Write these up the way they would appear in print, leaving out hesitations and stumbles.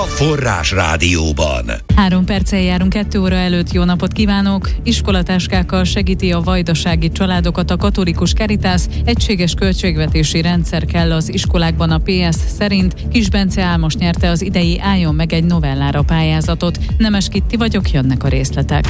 Forrás Rádióban. 3 perccel járunk 2 óra előtt. Jó napot kívánok! Iskolatáskákkal segíti a vajdasági családokat a Katolikus Caritas. Egységes költségvetési rendszer kell az iskolákban a PS szerint. Kis Bence Álmos nyerte az idei Álljon meg egy novellára pályázatot. Nemes Kitti vagyok, jönnek a részletek.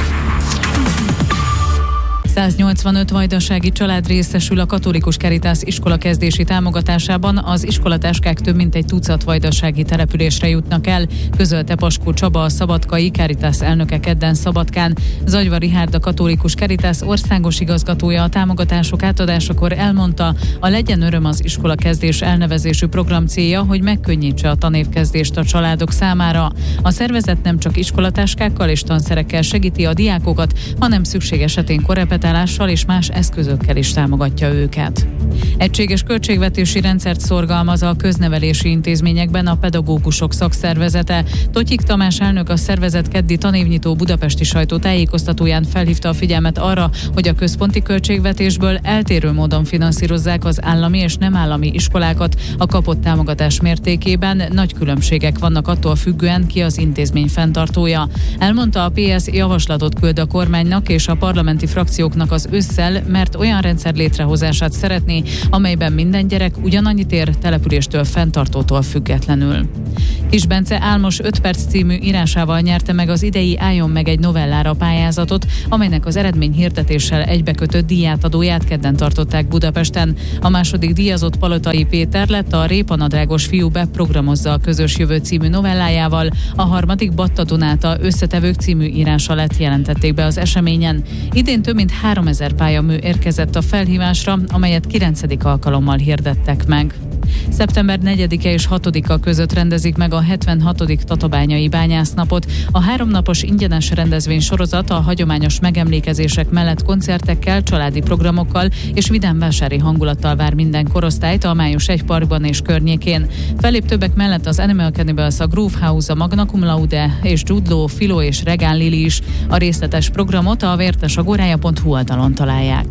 185 vajdasági család részesül a Katolikus Caritas iskolakezdési támogatásában, az iskolatáskák több mint egy tucat vajdasági településre jutnak el, közölte Paskó Csaba, a szabadkai Caritas elnöke kedden Szabadkán. Zagyva Richárd, a Katolikus Caritas országos igazgatója a támogatások átadásakor elmondta, a Legyen öröm az iskolakezdés elnevezésű program célja, hogy megkönnyítse a tanévkezdést a családok számára. A szervezet nem csak iskolatáskákkal és tanszerekkel segíti a diákokat, hanem szükség esetén korrepetálással és más eszközökkel is támogatja őket. Egységes költségvetési rendszert szorgalmaz a köznevelési intézményekben a pedagógusok szakszervezete. Totyik Tamás elnök a szervezet keddi tanévnyitó budapesti sajtótájékoztatóján felhívta a figyelmet arra, hogy a központi költségvetésből eltérő módon finanszírozzák az állami és nem állami iskolákat. A kapott támogatás mértékében nagy különbségek vannak attól függően, ki az intézmény fenntartója. Elmondta, a PS javaslatot küld a kormánynak és a parlamenti frakcióknak az ősszel, mert olyan rendszer létrehozását szeretné, amelyben minden gyerek ugyanannyit ér településtől, fenntartótól függetlenül. Kis Bence Álmos 5 perc című írásával nyerte meg az idei Álljon meg egy novellára pályázatot, amelynek az eredményhirdetéssel egybekötött díjátadóját kedden tartották Budapesten. A második díjazott Palotai Péter lett, a Répanadrágos fiú beprogramozza a közös jövő című novellájával, a harmadik Batta Donáta Összetevők című írása lett, jelentették be az eseményen. Idén több mint 3000 pályamű érkezett a felhívásra, amelyet 9. alkalommal hirdettek meg. Szeptember 4-e és 6-a között rendezik meg a 76. Tatabányai Bányásznapot. A 3 napos ingyenes rendezvény sorozat a hagyományos megemlékezések mellett koncertekkel, családi programokkal és vidám vásári hangulattal vár minden korosztályt a Május 1 parkban és környékén. Fellép többek mellett az Animal Cannibals, a Groove House, a Magna Cum Laude és Jude Law, Filó és Regán Lili is. A részletes programot a vértesagorája.hu oldalon találják.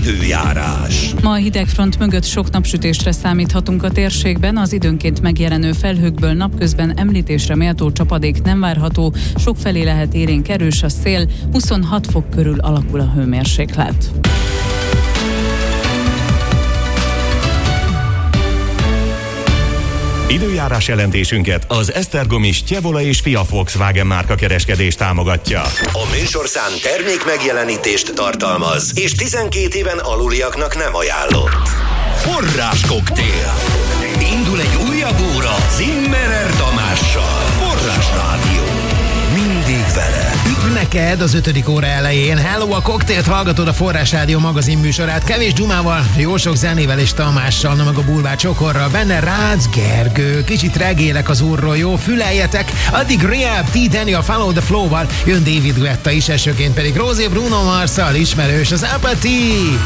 Időjárás. Ma a hidegfront mögött sok napsütésre számíthatunk a térségben, az időnként megjelenő felhőkből napközben említésre méltó csapadék nem várható, sokfelé lehet élénk erős a szél, 26 fok körül alakul a hőmérséklet. Időjárás jelentésünket az Esztergomi Stjevola és Fia Volkswagen márka kereskedés támogatja. A műsorszám termék megjelenítést tartalmaz, és 12 éven aluliaknak nem ajánlott. Forrás koktél. Indul egy újabb óra Zimmerer Tamással. Forrás Rádió. Mindig vele. Üdv neked az 5. óra elején. Hello, a koktélt hallgatod, a Forrás Rádió magazin műsorát. Kevés dumával, jó sok zenével és Tamással, na meg a bulvár csokorral. Benne Rácz Gergő. Kicsit regélek az úrról, jó? Füleljetek. Addig Rehab, T. Danny a Follow the Flow-val. Jön David Guetta is, elsőként pedig Rosé Bruno Marsszal, ismerős az Apathy.